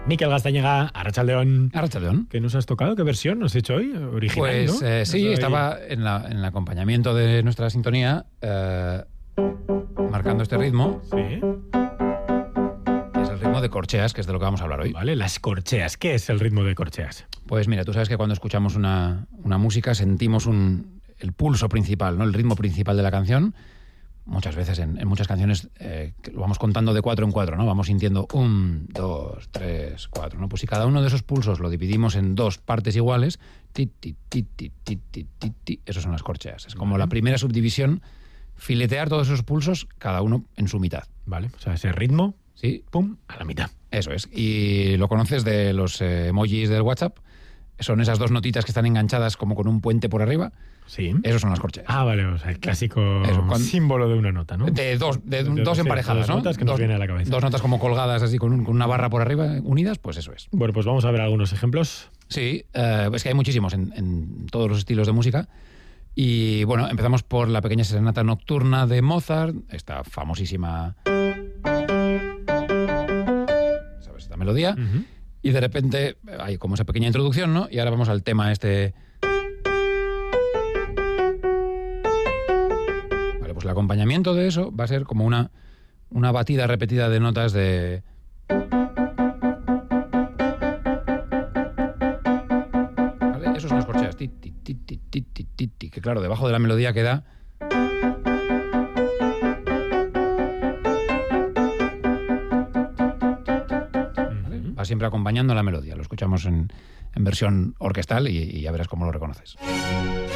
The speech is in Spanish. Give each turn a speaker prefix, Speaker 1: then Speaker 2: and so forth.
Speaker 1: Miquel Gastañega, Arratsaldeon.
Speaker 2: Arratsaldeon.
Speaker 1: ¿Qué nos has tocado? ¿Qué versión nos has hecho hoy? Original,
Speaker 2: pues,
Speaker 1: ¿no?
Speaker 2: Sí, estaba en el acompañamiento de nuestra sintonía, marcando este ritmo.
Speaker 1: Sí.
Speaker 2: Es el ritmo de corcheas, que es de lo que vamos a hablar hoy.
Speaker 1: Vale, las corcheas. ¿Qué es el ritmo de corcheas?
Speaker 2: Pues mira, tú sabes que cuando escuchamos una música sentimos el pulso principal, ¿no? El ritmo principal de la canción. Muchas veces en muchas canciones lo vamos contando de 4 en 4, ¿no? Vamos sintiendo 1, 2, 3, 4, ¿no? Pues si cada uno de esos pulsos lo dividimos en 2 partes iguales, ti, ti, ti, ti, ti, ti, ti, ti, esos son las corcheas. Es como la primera subdivisión, filetear todos esos pulsos, cada uno en su mitad.
Speaker 1: Vale, o sea, ese ritmo,
Speaker 2: sí,
Speaker 1: pum, a la mitad.
Speaker 2: Eso es. Y lo conoces de los emojis del WhatsApp. Son esas 2 notitas que están enganchadas como con un puente por arriba.
Speaker 1: Sí.
Speaker 2: Esos son las corcheas.
Speaker 1: Ah, vale, o sea, el clásico símbolo de una nota, ¿no?
Speaker 2: De dos emparejadas, ¿no?
Speaker 1: Dos notas que nos vienen a la cabeza.
Speaker 2: 2 notas como colgadas así con una barra por arriba unidas, pues eso es.
Speaker 1: Bueno, pues vamos a ver algunos ejemplos.
Speaker 2: Sí, es que hay muchísimos en todos los estilos de música. Y bueno, empezamos por la pequeña serenata nocturna de Mozart, esta famosísima... ¿Sabes esta melodía?
Speaker 1: Uh-huh.
Speaker 2: Y de repente hay como esa pequeña introducción, ¿no? Y ahora vamos al tema este... Vale, pues el acompañamiento de eso va a ser como una batida repetida de notas de... ¿Vale? Eso son las corcheas. Ti, ti, ti, ti, ti, ti, ti, ti, que claro, debajo de la melodía queda... Va siempre acompañando la melodía. Lo escuchamos en versión orquestal y ya verás cómo lo reconoces.